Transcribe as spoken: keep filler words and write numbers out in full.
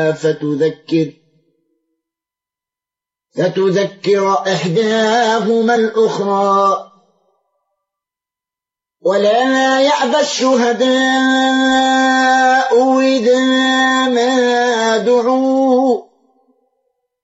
فتذكر فتذكر إحداهما الأخرى ولا يأبى الشهداء إذا ما دعوا